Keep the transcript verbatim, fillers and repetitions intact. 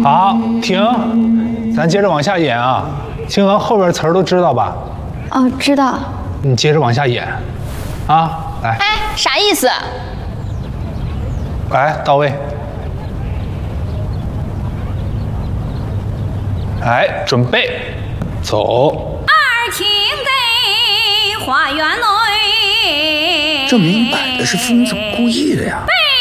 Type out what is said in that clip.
好，停，咱接着往下演啊。青娥后边词儿都知道吧？ 哦，知道。 你接着往下演，啊，来， 哎，啥意思？ 来到位。来，准备，走。 二请在花园内， 这明摆的是疯子故意的呀！ 被